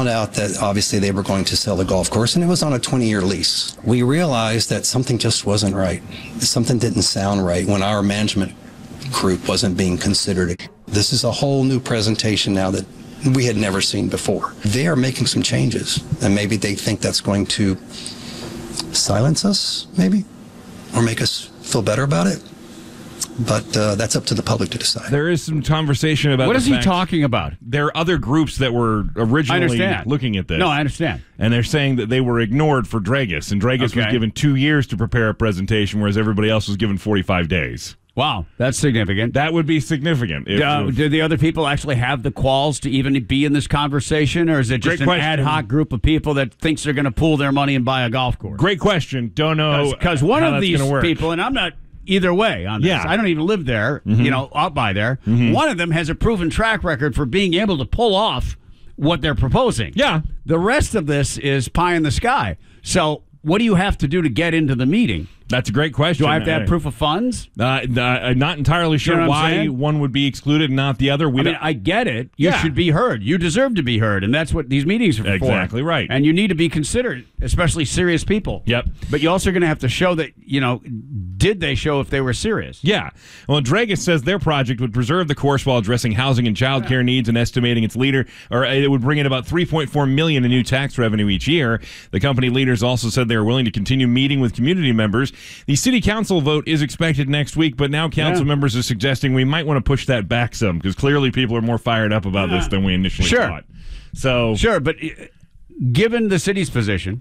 found out that obviously they were going to sell the golf course, and it was on a 20-year lease. We realized that something just wasn't right. Something didn't sound right when our management group wasn't being considered. This is a whole new presentation now that we had never seen before. They are making some changes, and maybe they think that's going to silence us, maybe, or make us feel better about it. But that's up to the public to decide. There is some conversation about what is he talking about? There are other groups that were originally looking at this. No, I understand. And they're saying that they were ignored for Dragus. And Dragus was given 2 years to prepare a presentation, whereas everybody else was given 45 days. Wow, that's significant. That would be significant. Do the other people actually have the quals to even be in this conversation, or is it just an ad hoc group of people that thinks they're going to pool their money and buy a golf course? Great question. Don't know. Because one of these people, and I'm not either way on this. I don't even live there, out by there. One of them has a proven track record for being able to pull off what they're proposing. Yeah. The rest of this is pie in the sky. So what do you have to do to get into the meeting? That's a great question. Do I have to have proof of funds? I'm not entirely sure why one would be excluded and not the other. I get it. You should be heard. You deserve to be heard, and that's what these meetings are for. Exactly right. And you need to be considered, especially serious people. Yep. But you're also going to have to show that, did they show if they were serious? Yeah. Well, Dragus says their project would preserve the course while addressing housing and child care needs and estimating it would bring in about $3.4 million in new tax revenue each year. The company leaders also said they are willing to continue meeting with community members. The city council vote is expected next week, but now council members are suggesting we might want to push that back some because clearly people are more fired up about this than we initially thought. Sure, but given the city's position,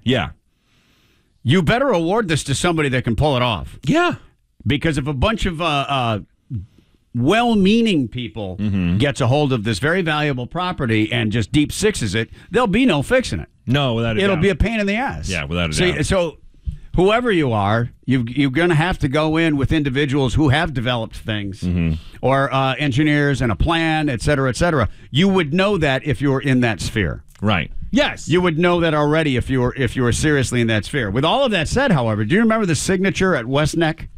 you better award this to somebody that can pull it off. Yeah. Because if a bunch of well-meaning people gets a hold of this very valuable property and just deep sixes it, there'll be no fixing it. No, without a doubt. It'll be a pain in the ass. Yeah, without a doubt. So whoever you are, you're going to have to go in with individuals who have developed things or engineers and a plan, et cetera, et cetera. You would know that if you were in that sphere. Right. Yes. You would know that already if you were seriously in that sphere. With all of that said, however, do you remember the signature at West Neck?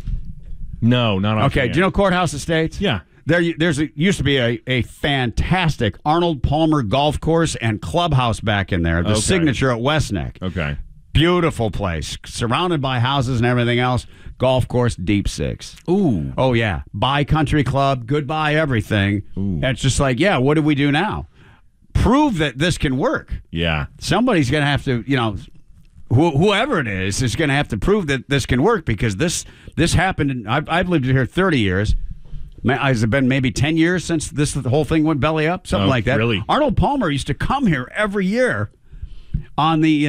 No, not offhand. Okay, do you know Courthouse Estates? Yeah. Used to be a fantastic Arnold Palmer golf course and clubhouse back in there. The signature at West Neck. Okay. Beautiful place, surrounded by houses and everything else. Golf course, deep six. Ooh. Oh, yeah. Bye country club, goodbye everything. Ooh. And it's just like, what do we do now? Prove that this can work. Yeah. Somebody's going to have to, whoever it is going to have to prove that this can work because this happened. I've lived here 30 years. Has it been maybe 10 years since the whole thing went belly up? Something like that. Really? Arnold Palmer used to come here every year on the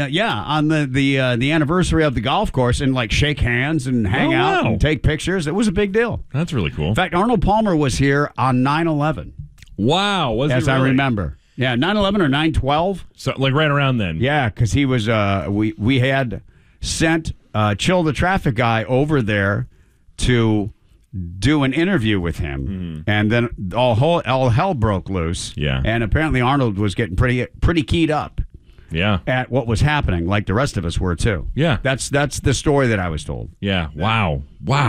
anniversary of the golf course and like shake hands and hang out and take pictures. It was a big deal. That's really cool. In fact, Arnold Palmer was here on 9/11. Wow, was as he really? I remember. Yeah, 9/11 or 9/12. So like right around then. Yeah, because he was. We had sent Chill the Traffic guy over there to do an interview with him, and then all hell broke loose. Yeah, and apparently Arnold was getting pretty keyed up. Yeah, at what was happening, like the rest of us were too. Yeah, that's the story that I was told. Yeah, wow.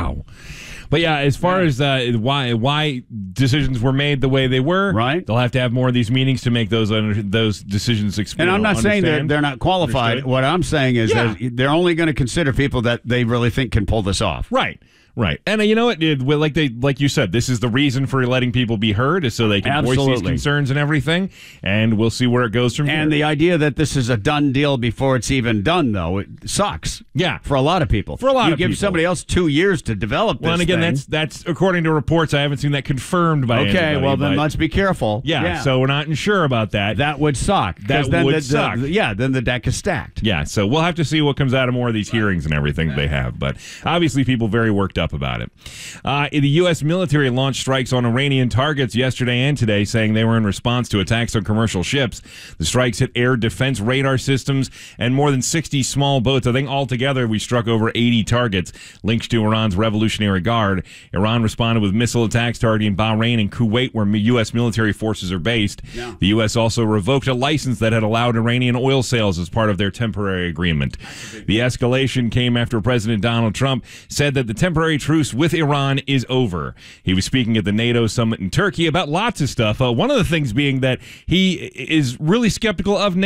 But yeah, as far as why decisions were made the way they were, right? They'll have to have more of these meetings to make those decisions. And I'm not saying they're not qualified. Understood. What I'm saying is that they're only going to consider people that they really think can pull this off. Right. Right. And you know what? Like you said, this is the reason for letting people be heard is so they can voice these concerns and everything. And we'll see where it goes from here. And the idea that this is a done deal before it's even done, though, it sucks. Yeah. For a lot of people. You give somebody else 2 years to develop this Well, and again, that's according to reports. I haven't seen that confirmed by anybody. Okay, well, then let's be careful. Yeah, so we're not sure about that. That would suck. That would suck. Then the deck is stacked. Yeah, so we'll have to see what comes out of more of these hearings and everything they have. But obviously people very worked up about it. The U.S. military launched strikes on Iranian targets yesterday and today, saying they were in response to attacks on commercial ships. The strikes hit air defense radar systems and more than 60 small boats. I think altogether we struck over 80 targets linked to Iran's Revolutionary Guard. Iran responded with missile attacks targeting Bahrain and Kuwait, where U.S. military forces are based. Yeah. The U.S. also revoked a license that had allowed Iranian oil sales as part of their temporary agreement. The escalation came after President Donald Trump said that the temporary truce with Iran is over. He was speaking at the NATO summit in Turkey about lots of stuff. One of the things being that he is really skeptical of